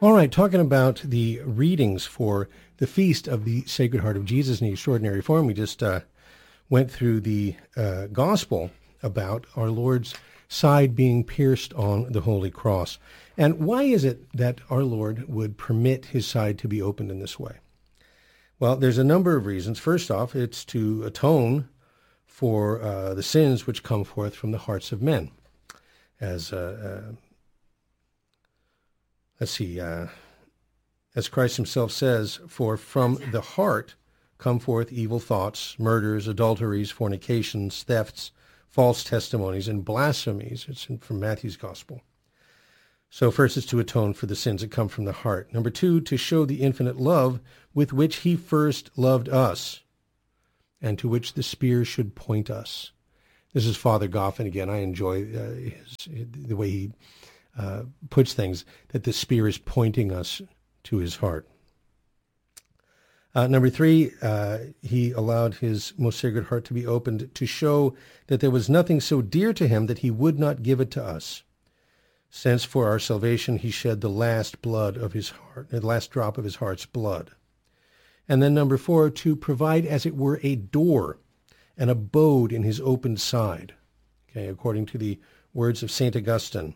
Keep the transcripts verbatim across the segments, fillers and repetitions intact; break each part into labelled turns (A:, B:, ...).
A: All right, talking about the readings for the Feast of the Sacred Heart of Jesus in the Extraordinary Form, we just uh, went through the uh, Gospel about our Lord's side being pierced on the Holy Cross. And why is it that our Lord would permit his side to be opened in this way? Well, there's a number of reasons. First off, it's to atone for uh, the sins which come forth from the hearts of men. As uh, uh, Let's see, uh, as Christ himself says, for from the heart come forth evil thoughts, murders, adulteries, fornications, thefts, false testimonies, and blasphemies. It's in, from Matthew's Gospel. So first is to atone for the sins that come from the heart. Number two, to show the infinite love with which he first loved us, and to which the spear should point us. This is Father Goffin again. I enjoy uh, his, the way he Uh, puts things, that the spear is pointing us to his heart. Uh, number three, uh, he allowed his most sacred heart to be opened to show that there was nothing so dear to him that he would not give it to us, since for our salvation he shed the last blood of his heart, the last drop of his heart's blood. And then number four, to provide, as it were, a door, an abode in his opened side. Okay, according to the words of Saint Augustine.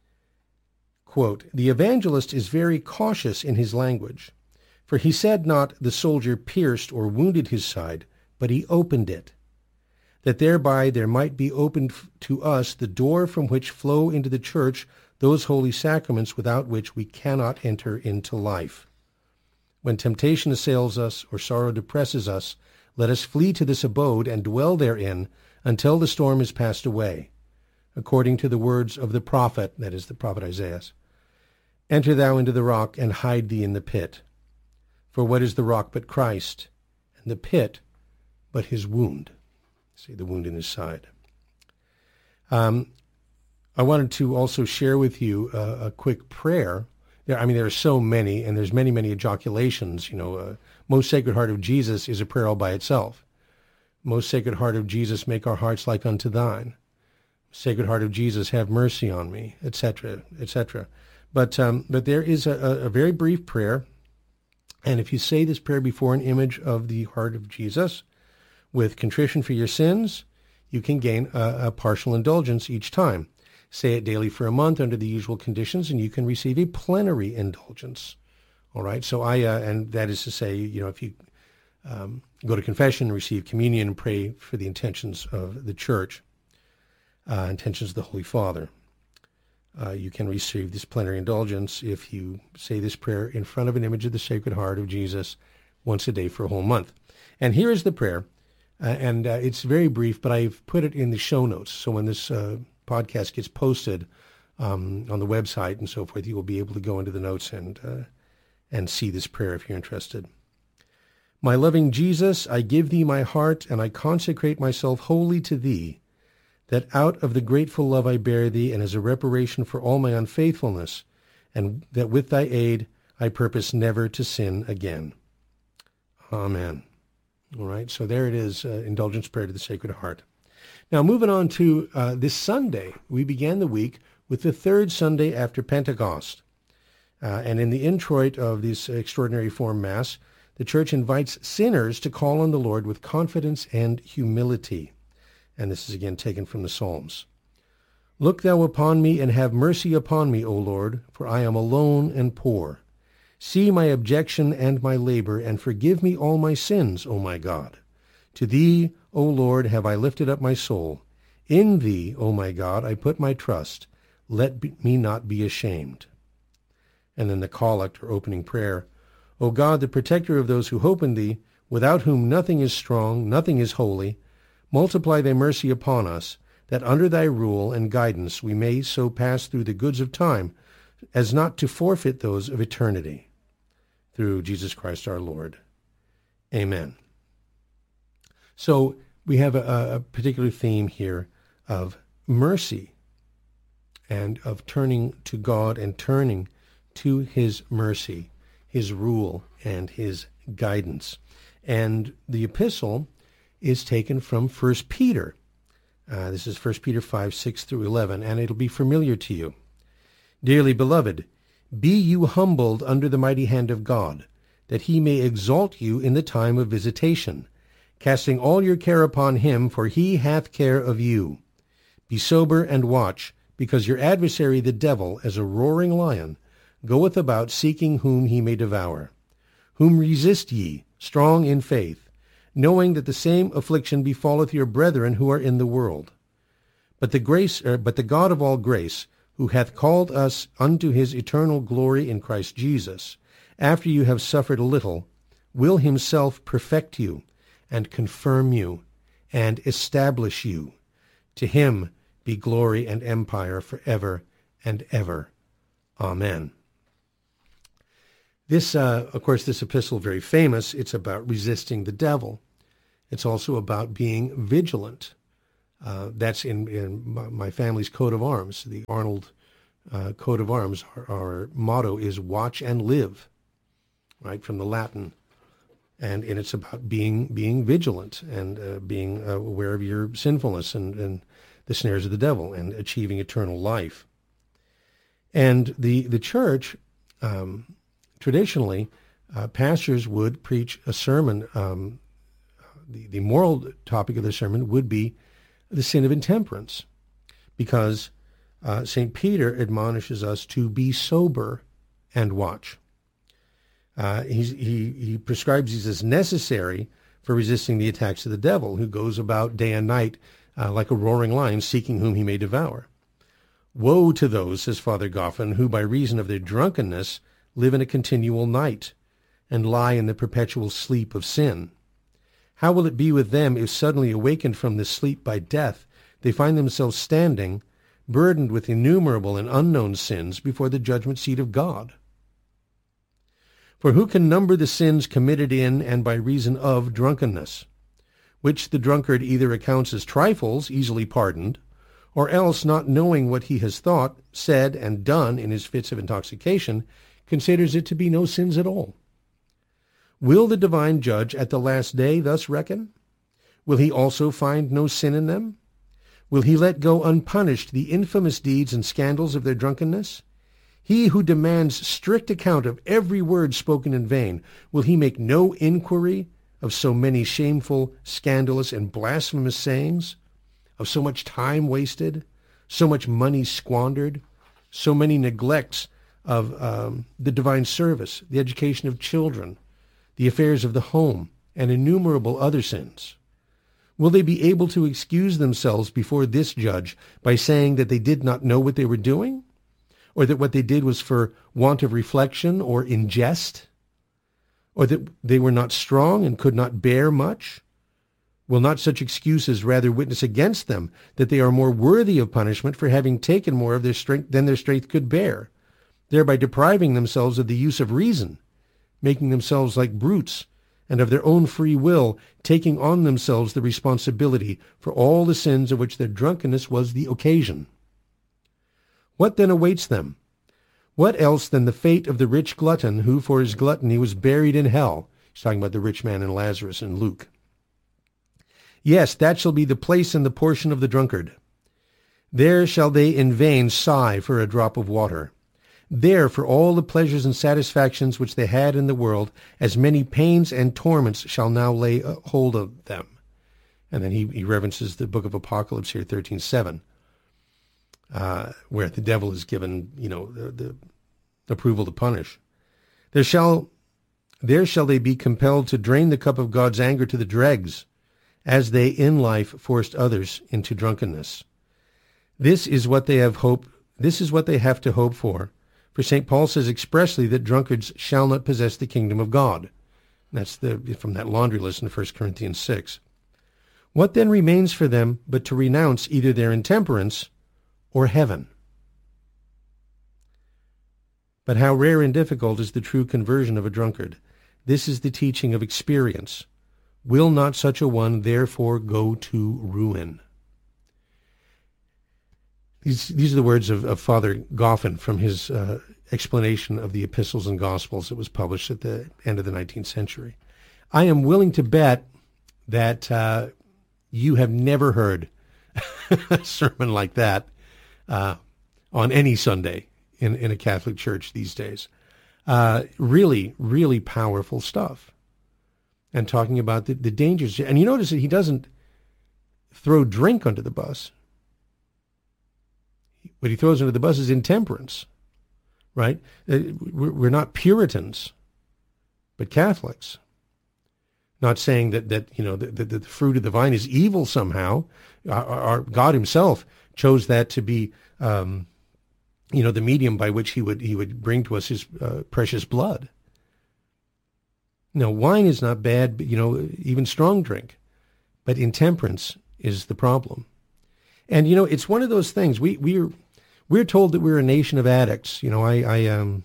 A: Quote, the evangelist is very cautious in his language, for he said not the soldier pierced or wounded his side, but he opened it, that thereby there might be opened to us the door from which flow into the church those holy sacraments without which we cannot enter into life. When temptation assails us or sorrow depresses us, let us flee to this abode and dwell therein until the storm is passed away, according to the words of the prophet, that is the prophet Isaiah. Enter thou into the rock, and hide thee in the pit. For what is the rock but Christ, and the pit but his wound? See, the wound in his side. Um, I wanted to also share with you a, a quick prayer. There, I mean, there are so many, and there's many, many ejaculations. You know, uh, Most Sacred Heart of Jesus is a prayer all by itself. Most Sacred Heart of Jesus, make our hearts like unto thine. Sacred Heart of Jesus, have mercy on me, et cetera, et cetera. But um, but there is a, a very brief prayer, and if you say this prayer before an image of the heart of Jesus, with contrition for your sins, you can gain a, a partial indulgence each time. Say it daily for a month under the usual conditions, and you can receive a plenary indulgence. All right. So I uh, and that is to say, you know, if you um, go to confession, receive communion, and pray for the intentions of the Church. Uh, intentions of the Holy Father. Uh, you can receive this plenary indulgence if you say this prayer in front of an image of the Sacred Heart of Jesus once a day for a whole month. And here is the prayer, uh, and uh, it's very brief, but I've put it in the show notes. So when this uh, podcast gets posted um, on the website and so forth, you will be able to go into the notes and uh, and see this prayer if you're interested. My loving Jesus, I give thee my heart, and I consecrate myself wholly to thee, that out of the grateful love I bear thee, and as a reparation for all my unfaithfulness, and that with thy aid I purpose never to sin again. Amen. All right, so there it is, uh, indulgence prayer to the Sacred Heart. Now, moving on to uh, this Sunday, we began the week with the third Sunday after Pentecost. Uh, and in the introit of this extraordinary form Mass, the Church invites sinners to call on the Lord with confidence and humility. And this is again taken from the Psalms. Look thou upon me, and have mercy upon me, O Lord, for I am alone and poor. See my objection and my labor, and forgive me all my sins, O my God. To thee, O Lord, have I lifted up my soul. In thee, O my God, I put my trust. Let me not be ashamed. And then the collect, or opening prayer. O God, the protector of those who hope in thee, without whom nothing is strong, nothing is holy, multiply thy mercy upon us, that under thy rule and guidance we may so pass through the goods of time as not to forfeit those of eternity. Through Jesus Christ our Lord. Amen. So we have a, a particular theme here of mercy and of turning to God and turning to his mercy, his rule, and his guidance. And the epistle is taken from First Peter. Uh, this is First Peter five, six through eleven, and it'll be familiar to you. Dearly beloved, Be you humbled under the mighty hand of God, that he may exalt you in the time of visitation, casting all your care upon him, for he hath care of you. Be sober and watch, because your adversary the devil, as a roaring lion, goeth about seeking whom he may devour. Whom resist ye, strong in faith, knowing that the same affliction befalleth your brethren who are in the world. But the grace, er, but the God of all grace, who hath called us unto his eternal glory in Christ Jesus, after you have suffered a little, will himself perfect you, and confirm you, and establish you. To him be glory and empire forever and ever. Amen. This, uh, of course, this epistle, very famous. It's about resisting the devil. It's also about being vigilant. Uh, that's in, in my family's coat of arms. The Arnold uh, coat of arms, our, our motto is watch and live, right, from the Latin. And, and it's about being being vigilant and uh, being uh, aware of your sinfulness and, and the snares of the devil and achieving eternal life. And the, the church, um, traditionally, uh, pastors would preach a sermon. Um, the, the moral topic of the sermon would be the sin of intemperance, because uh, Saint Peter admonishes us to be sober and watch. Uh, he's, he, he prescribes these as necessary for resisting the attacks of the devil, who goes about day and night uh, like a roaring lion, seeking whom he may devour. Woe to those, says Father Goffin, who by reason of their drunkenness live in a continual night and lie in the perpetual sleep of sin. How will it be with them if suddenly awakened from this sleep by death, they find themselves standing, burdened with innumerable and unknown sins before the judgment seat of God? For who can number the sins committed in and by reason of drunkenness, which the drunkard either accounts as trifles easily pardoned, or else, not knowing what he has thought, said, and done in his fits of intoxication, considers it to be no sins at all? Will the divine judge at the last day thus reckon? Will he also find no sin in them? Will he let go unpunished the infamous deeds and scandals of their drunkenness? He who demands strict account of every word spoken in vain, will he make no inquiry of so many shameful, scandalous, and blasphemous sayings, of so much time wasted, so much money squandered, so many neglects of um, the divine service, the education of children, the affairs of the home, and innumerable other sins? Will they be able to excuse themselves before this judge by saying that they did not know what they were doing, or that what they did was for want of reflection or in jest, or that they were not strong and could not bear much? Will not such excuses rather witness against them that they are more worthy of punishment for having taken more of their strength than their strength could bear, thereby depriving themselves of the use of reason, making themselves like brutes, and of their own free will taking on themselves the responsibility for all the sins of which their drunkenness was the occasion? What then awaits them? What else than the fate of the rich glutton who for his gluttony was buried in hell? He's talking about the rich man and Lazarus in Luke. Yes, that shall be the place and the portion of the drunkard. There shall they in vain sigh for a drop of water. There, for all the pleasures and satisfactions which they had in the world, as many pains and torments shall now lay hold of them. And then he, he references the book of Apocalypse here, thirteen seven. Uh, where the devil is given, you know, the, the approval to punish. There shall, there shall they be compelled to drain the cup of God's anger to the dregs, as they in life forced others into drunkenness. This is what they have hope. This is what they have to hope for. For Saint Paul says expressly that drunkards shall not possess the kingdom of God. That's the from that laundry list in First Corinthians six. What then remains for them but to renounce either their intemperance or heaven? But how rare and difficult is the true conversion of a drunkard. This is the teaching of experience. Will not such a one therefore go to ruin? These, these are the words of, of Father Goffin from his uh, explanation of the Epistles and Gospels that was published at the end of the nineteenth century. I am willing to bet that uh, you have never heard a sermon like that Uh, on any Sunday in, in a Catholic church these days. Uh, really, really powerful stuff. And talking about the, the dangers. And you notice that he doesn't throw drink under the bus. What he throws under the bus is intemperance, right? We're not Puritans, but Catholics. Not saying that, that you know, that the, the fruit of the vine is evil somehow. Our, our God himself chose that to be, um, you know, the medium by which he would he would bring to us his uh, precious blood. No, wine is not bad, but, you know, even strong drink. But intemperance is the problem. And, you know, it's one of those things. We, we're, we're told that we're a nation of addicts. You know, I, I um,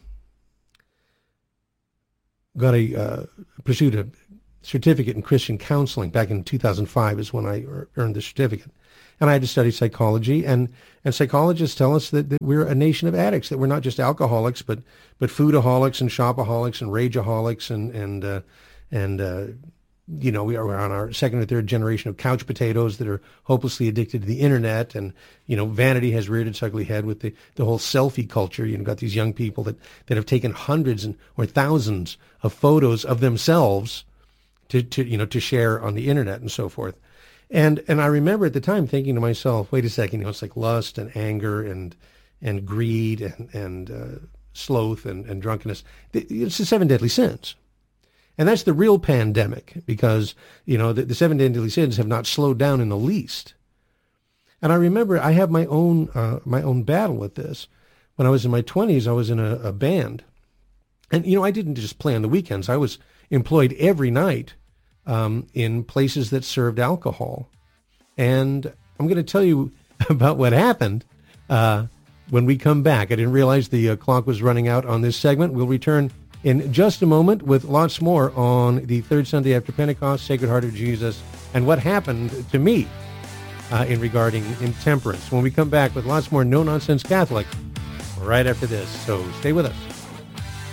A: got a, uh, pursued a certificate in Christian counseling back in two thousand five is when I earned the certificate. And I had to study psychology, and, and psychologists tell us that, that we're a nation of addicts, that we're not just alcoholics, but but foodaholics and shopaholics and rageaholics and and uh, and uh, you know, we are on our second or third generation of couch potatoes that are hopelessly addicted to the internet, and you know, vanity has reared its ugly head with the, the whole selfie culture. You've got these young people that, that have taken hundreds and or thousands of photos of themselves to, to you know to share on the internet and so forth. And and I remember at the time thinking to myself, wait a second, you know, it's like lust and anger and and greed and and uh, sloth and, and drunkenness. It's the seven deadly sins, and that's the real pandemic, because you know the, the seven deadly sins have not slowed down in the least. And I remember I have my own uh, my own battle with this. When I was in my twenties, I was in a, a band, and you know I didn't just play on the weekends. I was employed every night. Um, in places that served alcohol. And I'm going to tell you about what happened uh, when we come back. I didn't realize the uh, clock was running out on this segment. We'll return in just a moment with lots more on the third Sunday after Pentecost, Sacred Heart of Jesus, and what happened to me uh, in regarding intemperance. When we come back with lots more No-Nonsense Catholic right after this. So stay with us.